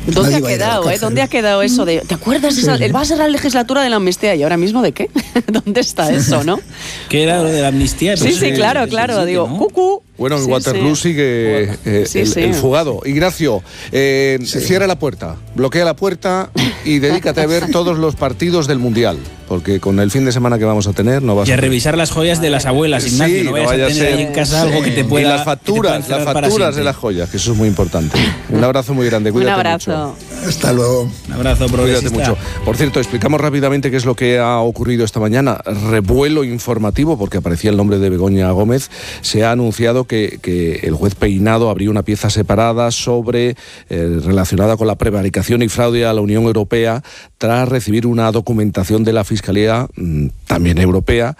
¿Dónde ha quedado, ¿Dónde ha quedado eso de... ¿Te acuerdas? Sí. Va a ser la legislatura de la amnistía. ¿Y ahora mismo de qué? ¿Dónde está eso, no? ¿Qué era lo de la amnistía? Sí, claro. Digo, ¿no? Cucú. Bueno, en Waterloo sigue el fugado. Ignacio, cierra la puerta, bloquea la puerta y dedícate a ver todos los partidos del Mundial. Porque con el fin de semana que vamos a tener no vas a revisar las joyas de las abuelas, Ignacio. Sí, no vayas a tener ahí en casa algo que te pueda... Y las facturas de las joyas, que eso es muy importante. Un abrazo muy grande, cuídate. Un abrazo. Mucho. Hasta luego. Un abrazo, progresista. Cuídate mucho. Por cierto, explicamos rápidamente qué es lo que ha ocurrido esta mañana. Revuelo informativo, porque aparecía el nombre de Begoña Gómez. Se ha anunciado que el juez Peinado abrió una pieza separada relacionada con la prevaricación y fraude a la Unión Europea tras recibir una documentación de la Fiscalía, también europea,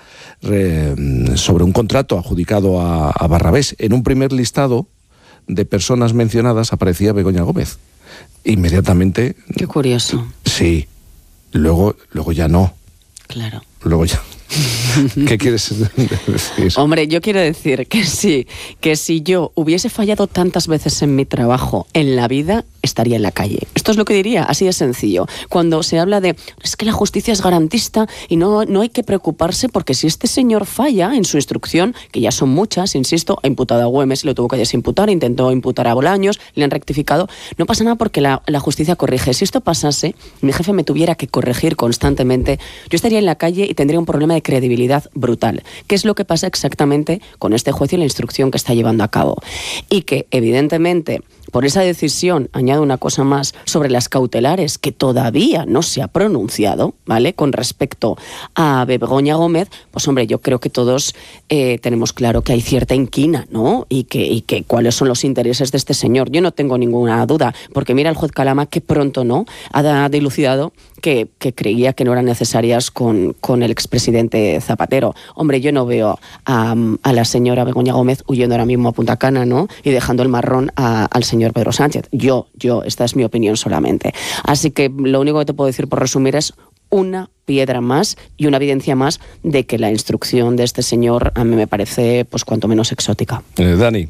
sobre un contrato adjudicado a Barrabés. En un primer listado de personas mencionadas aparecía Begoña Gómez. Inmediatamente... Qué curioso. Sí. Luego ya no. Claro. Luego ya... ¿Qué quieres decir? Hombre, yo quiero decir que si yo hubiese fallado tantas veces en mi trabajo, en la vida, estaría en la calle. Esto es lo que diría, así de sencillo. Cuando se habla de, es que la justicia es garantista y no hay que preocuparse porque si este señor falla en su instrucción, que ya son muchas, insisto, ha imputado a Güemes, lo tuvo que desimputar, intentó imputar a Bolaños, le han rectificado, no pasa nada porque la justicia corrige. Si esto pasase, mi jefe me tuviera que corregir constantemente, yo estaría en la calle y tendría un problema de credibilidad brutal. ¿Qué es lo que pasa exactamente con este juez y la instrucción que está llevando a cabo? Y que, evidentemente, por esa decisión, añado una cosa más, sobre las cautelares, que todavía no se ha pronunciado, ¿vale?, con respecto a Begoña Gómez, pues hombre, yo creo que todos tenemos claro que hay cierta inquina, ¿no? Y que cuáles son los intereses de este señor. Yo no tengo ninguna duda, porque mira el juez Calama que pronto, ¿no?, ha dilucidado que creía que no eran necesarias con el expresidente Zapatero. Hombre, yo no veo a la señora Begoña Gómez huyendo ahora mismo a Punta Cana, ¿no?, y dejando el marrón al señor Pedro Sánchez. Yo, esta es mi opinión solamente. Así que lo único que te puedo decir por resumir es una piedra más y una evidencia más de que la instrucción de este señor a mí me parece pues cuanto menos exótica. Dani.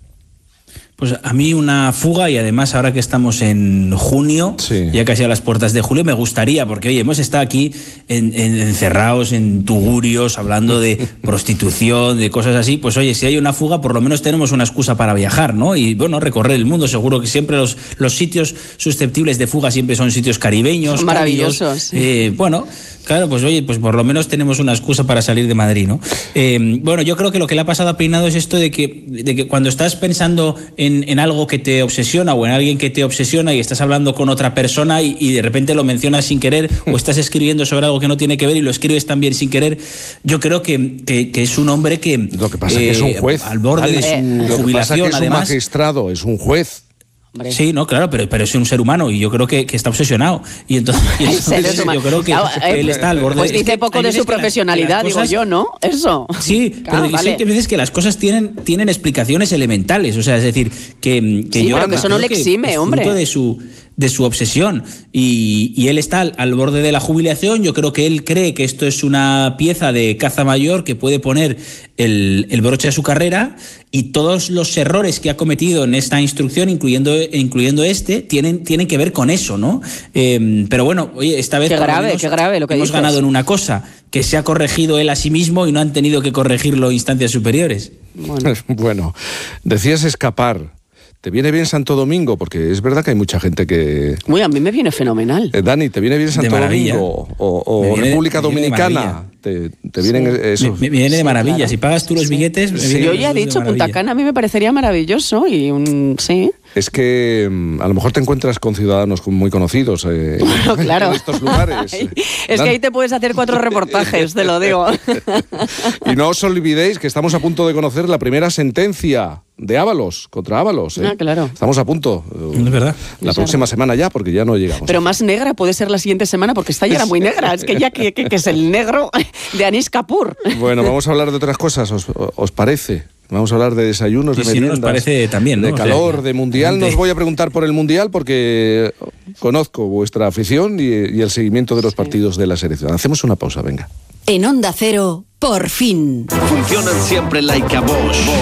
Pues a mí una fuga, y además ahora que estamos en junio, sí, ya casi a las puertas de julio, me gustaría, porque oye, hemos estado aquí encerrados en tugurios, hablando de prostitución, de cosas así, pues oye, si hay una fuga, por lo menos tenemos una excusa para viajar, ¿no? Y bueno, recorrer el mundo. Seguro que siempre los sitios susceptibles de fuga siempre son sitios caribeños, son maravillosos. Sí. Bueno, claro, pues oye, pues por lo menos tenemos una excusa para salir de Madrid, ¿no? Bueno, yo creo que lo que le ha pasado a Peinado es esto de que cuando estás pensando en algo que te obsesiona o en alguien que te obsesiona y estás hablando con otra persona y de repente lo mencionas sin querer o estás escribiendo sobre algo que no tiene que ver y lo escribes también sin querer, yo creo que es un hombre que... Lo que pasa es que es un juez. Al borde de su jubilación, es además... un magistrado, es un juez. Sí, no, claro, pero es un ser humano y yo creo que está obsesionado. Y entonces yo creo que él está al borde. Pues dice poco de su profesionalidad, digo yo, ¿no? Eso. Sí, claro, pero hay veces que las cosas tienen explicaciones elementales. O sea, es decir, que sí, yo... pero que eso no le exime, hombre. De su obsesión. Y él está al borde de la jubilación. Yo creo que él cree que esto es una pieza de caza mayor que puede poner el broche a su carrera, y todos los errores que ha cometido en esta instrucción, incluyendo tienen que ver con eso, ¿no? Pero bueno, oye, esta vez qué grave lo que hemos dices. ganado en una cosa, que se ha corregido él a sí mismo y no han tenido que corregirlo instancias superiores. Bueno, decías escapar. ¿Te viene bien Santo Domingo? Porque es verdad que hay mucha gente que... Uy, a mí me viene fenomenal. Dani, ¿te viene bien Santo Domingo? ¿O República Dominicana? ¿Te vienen eso? Me viene de maravilla. Si pagas tú los billetes... Yo ya he dicho, Punta Cana a mí me parecería maravilloso y sí. Es que a lo mejor te encuentras con ciudadanos muy conocidos bueno, claro. en estos lugares. Es que ahí te puedes hacer 4 reportajes, te lo digo. Y no os olvidéis que estamos a punto de conocer la primera sentencia de Ábalos, contra Ábalos. Ah, claro. Estamos a punto. Es verdad. La próxima semana ya, porque ya no llegamos. Pero más negra puede ser la siguiente semana, porque esta ya era muy negra. Es que ya que es el negro de Anish Kapoor. Bueno, vamos a hablar de otras cosas, ¿os parece? Vamos a hablar de desayunos, de meriendas, nos parece también, ¿no? de calor, de mundial. No os voy a preguntar por el mundial porque conozco vuestra afición y el seguimiento de los partidos de la selección. Hacemos una pausa, venga. En Onda Cero, por fin. Funcionan siempre like a Bosch.